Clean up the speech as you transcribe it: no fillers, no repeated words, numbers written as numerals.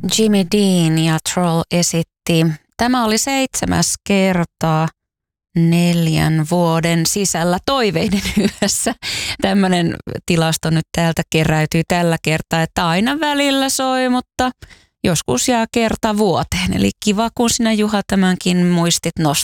Jimmy Dean ja Troll esitti. Tämä oli 7. kerta 4 vuoden sisällä Toiveiden yössä. Tämmöinen tilasto nyt täältä keräytyy tällä kertaa, että aina välillä soi, mutta joskus jää kerta vuoteen. Eli kiva, kun sinä Juha tämänkin muistit nostaa.